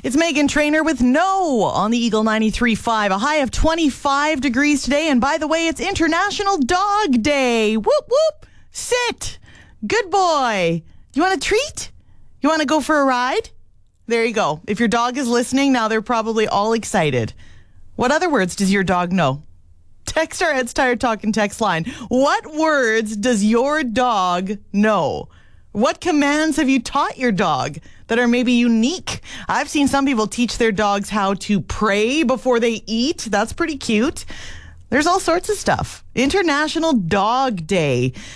It's Megan Trainor with No on the Eagle 93.5. A high of 25 degrees today. And by the way, it's International Dog Day. Whoop, whoop. Sit. Good boy. You want a treat? You want to go for a ride? There you go. If your dog is listening, now they're probably all excited. What other words does your dog know? Text our Ed's Tired Talking text line. What words does your dog know? What commands have you taught your dog that are maybe unique? I've seen some people teach their dogs how to pray before they eat. That's pretty cute. There's all sorts of stuff. International Dog Day.